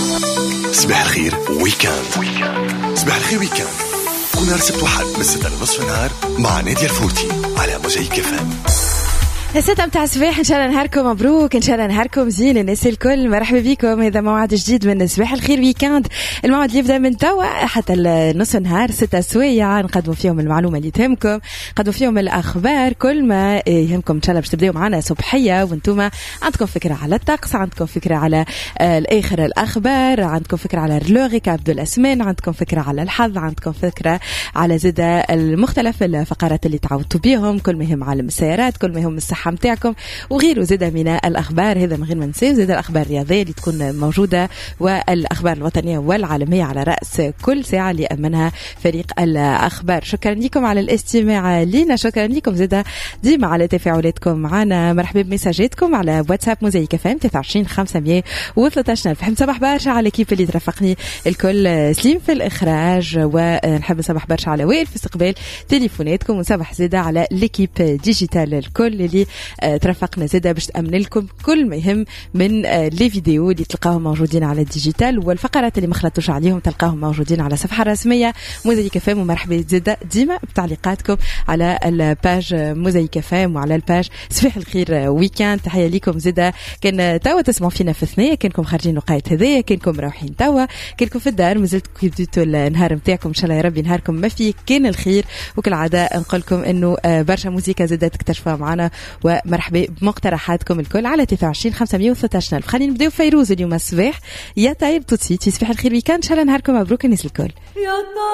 صباح الخير ويكاند. صباح الخير ويكاند كل نهار سبت واحد من 6 لنصف النهار مع نادية الفوتي على موزايك FM. الستة متاع الصباح، إن شاء الله نهاركم مبروك، إن شاء الله نهاركم زين الناس الكل. مرحبا بكم، هذا موعد جديد من صباح الخير ويكاند، الموعد اللي يبدأ من توا حتى النص النهار 6 سوية، نقدموا فيهم المعلومة اللي تهمكم، نقدموا فيهم الأخبار، كل ما يهمكم إن شاء الله باش تبدأوا معنا صبحية وانتم عندكم فكرة على الطقس، عندكم فكرة على الآخر الأخبار، عندكم فكرة على رلوغيك عبد الأسمان، عندكم فكرة على الحظ، عندكم فكرة على زادة المختلف الفقرات اللي تعودتوا بيهم، كل ما يهم عالم السيارات، كل ما يهم الصحة متاعكم وغيره زادة من الأخبار. هذا من غير ما ننسى زادة الأخبار الرياضية اللي تكون موجودة والأخبار الوطنية والعالمية على رأس كل ساعة اللي أمنها فريق الأخبار. شكرا لكم على الاستماع لنا، شكرا لكم زادة ديما على تفاعلاتكم معنا. مرحبا بمساجاتكم على واتساب موزايك FM 23 513. نحب صباح برشا على كيف اللي ترافقني الكل، سليم في الإخراج، ونحب صباح برشا على وائل في استقبال تليفوناتكم، وصباح زادة على ليكيب ديجيتال الكل اللي ترافقنا زادة باش تأمن لكم كل ما يهم من لي فيديو اللي تلقاهم موجودين على الديجيتال، والفقرات اللي ما خلطوش عليهم تلقاهم موجودين على صفحة رسمية موزايك FM. ومرحبا زادة ديما بتعليقاتكم على الباج موزايك FM وعلى الباج صباح الخير ويكاند. تحية لكم زادة، كان توا تسمعوا فينا في الثنية، كانكم خارجين وقايت هذايا، كانكم رايحين توا، كانكم في الدار، مازلتوا كيف بديتوا النهار متاعكم، ان شاء الله يا ربي نهاركم ما فيه كان الخير. وكالعادة نقولكم انه برشا موسيقى زادة تكتشفوها معنا، ومرحبا بمقترحاتكم الكل على 23 513. خلينا نبداو فيروز اليوم الصباح، يا طيب توتسي صباح الخير ويكاند، ان شاء الله نهاركم مبروك الناس الكل.